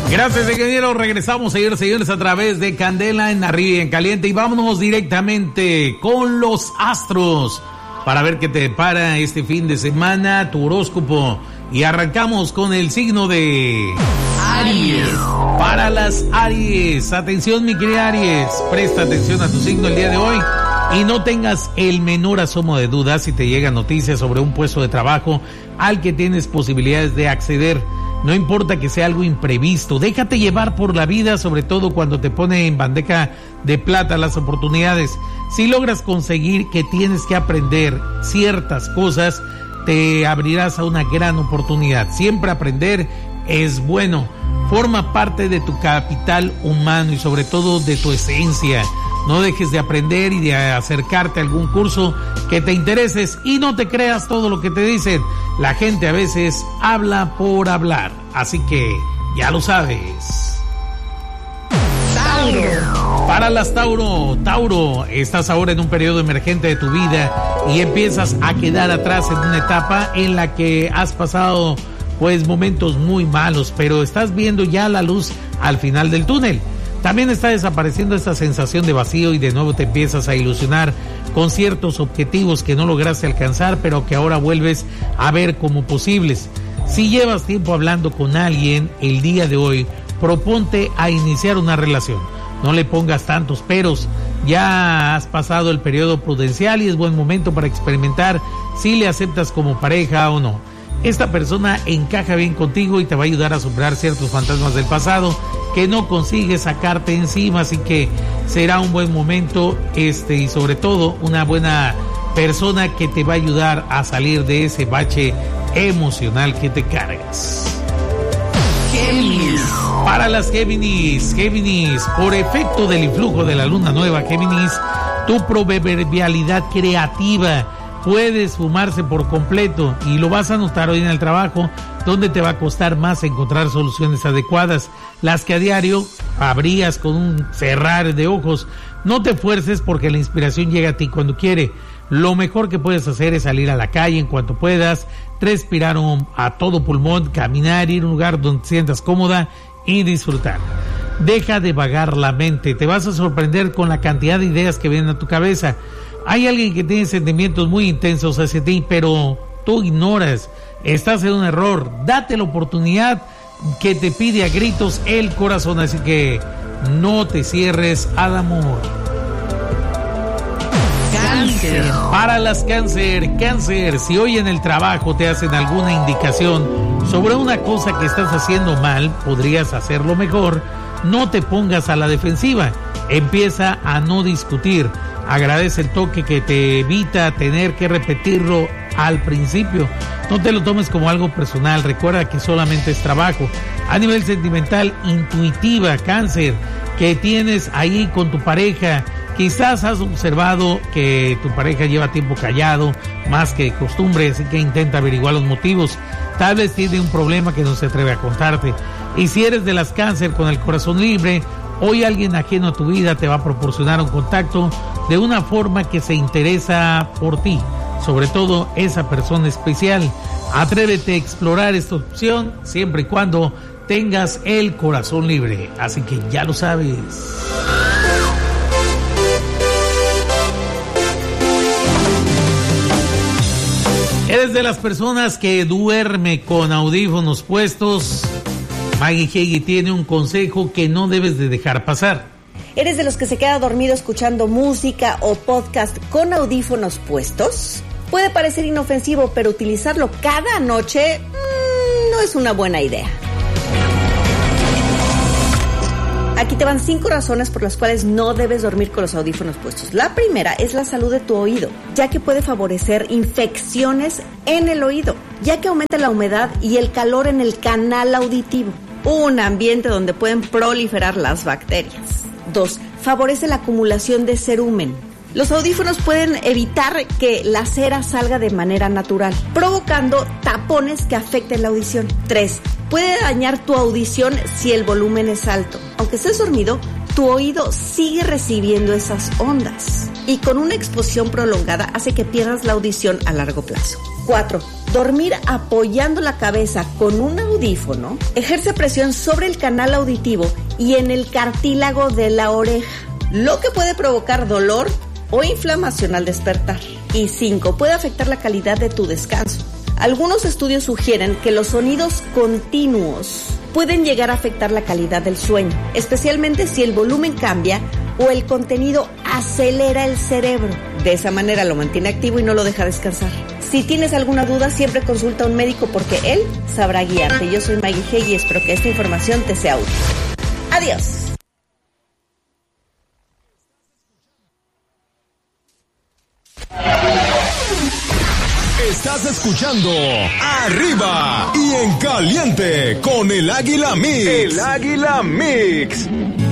Gracias, ingeniero. Regresamos, señores, a través de Candela en Arriba y en Caliente. Y vámonos directamente con los astros para ver qué te depara este fin de semana, tu horóscopo. Y arrancamos con el signo de Aries. Para las Aries, atención, mi querida Aries, presta atención a tu signo el día de hoy y no tengas el menor asomo de duda si te llegan noticias sobre un puesto de trabajo al que tienes posibilidades de acceder. No importa que sea algo imprevisto, déjate llevar por la vida, sobre todo cuando te pone en bandeja de plata las oportunidades. Si logras conseguir que tienes que aprender ciertas cosas, te abrirás a una gran oportunidad. Siempre aprender es bueno, forma parte de tu capital humano y sobre todo de tu esencia. No dejes de aprender y de acercarte a algún curso que te intereses y no te creas todo lo que te dicen. La gente a veces habla por hablar, así que ya lo sabes. Tauro. Para las Tauro, estás ahora en un periodo emergente de tu vida y empiezas a quedar atrás en una etapa en la que has pasado pues momentos muy malos, pero estás viendo ya la luz al final del túnel. También está desapareciendo esta sensación de vacío y de nuevo te empiezas a ilusionar con ciertos objetivos que no lograste alcanzar, pero que ahora vuelves a ver como posibles. Si llevas tiempo hablando con alguien, el día de hoy, proponte a iniciar una relación. No le pongas tantos peros, ya has pasado el periodo prudencial y es buen momento para experimentar si le aceptas como pareja o no. Esta persona encaja bien contigo y te va a ayudar a superar ciertos fantasmas del pasado que no consigues sacarte encima, así que será un buen momento y sobre todo una buena persona que te va a ayudar a salir de ese bache emocional que te cargas. Géminis. Para las Géminis, por efecto del influjo de la luna nueva, Géminis, tu proverbialidad creativa puede esfumarse por completo y lo vas a notar hoy en el trabajo, donde te va a costar más encontrar soluciones adecuadas, las que a diario habrías con un cerrar de ojos. No te fuerces porque la inspiración llega a ti cuando quiere. Lo mejor que puedes hacer es salir a la calle en cuanto puedas, respirar a todo pulmón, caminar, ir a un lugar donde te sientas cómoda y disfrutar. Deja de vagar la mente, te vas a sorprender con la cantidad de ideas que vienen a tu cabeza. Hay alguien que tiene sentimientos muy intensos hacia ti, pero tú ignoras. Estás en un error. Date la oportunidad que te pide a gritos el corazón, así que no te cierres al amor. Cáncer. Para las Cáncer, si hoy en el trabajo te hacen alguna indicación sobre una cosa que estás haciendo mal, podrías hacerlo mejor. No te pongas a la defensiva. Empieza a no discutir. Agradece el toque que te evita tener que repetirlo al principio. No te lo tomes como algo personal. Recuerda que solamente es trabajo. A nivel sentimental, intuitiva, Cáncer, que tienes ahí con tu pareja. Quizás has observado que tu pareja lleva tiempo callado, más que de costumbre, así que intenta averiguar los motivos. Tal vez tiene un problema que no se atreve a contarte. Y si eres de las Cáncer con el corazón libre, hoy alguien ajeno a tu vida te va a proporcionar un contacto de una forma que se interesa por ti, sobre todo esa persona especial. Atrévete a explorar esta opción siempre y cuando tengas el corazón libre, así que ya lo sabes. ¿Eres de las personas que duerme con audífonos puestos? Maggie Heggie tiene un consejo que no debes de dejar pasar. ¿Eres de los que se queda dormido escuchando música o podcast con audífonos puestos? Puede parecer inofensivo, pero utilizarlo cada noche no es una buena idea. Aquí te van 5 razones por las cuales no debes dormir con los audífonos puestos. La primera es la salud de tu oído, ya que puede favorecer infecciones en el oído, ya que aumenta la humedad y el calor en el canal auditivo, un ambiente donde pueden proliferar las bacterias. 2. Favorece la acumulación de cerumen. Los audífonos pueden evitar que la cera salga de manera natural, provocando tapones que afecten la audición. 3. Puede dañar tu audición si el volumen es alto. Aunque estés dormido, tu oído sigue recibiendo esas ondas y con una exposición prolongada hace que pierdas la audición a largo plazo. 4. Dormir apoyando la cabeza con un audífono ejerce presión sobre el canal auditivo y en el cartílago de la oreja, lo que puede provocar dolor o inflamación al despertar. Y 5, puede afectar la calidad de tu descanso. Algunos estudios sugieren que los sonidos continuos pueden llegar a afectar la calidad del sueño, especialmente si el volumen cambia o el contenido acelera el cerebro. De esa manera lo mantiene activo y no lo deja descansar. Si tienes alguna duda, siempre consulta a un médico porque él sabrá guiarte. Yo soy Maggie G y espero que esta información te sea útil. Adiós. Estás escuchando Arriba y en Caliente con el Águila Mix. El Águila Mix.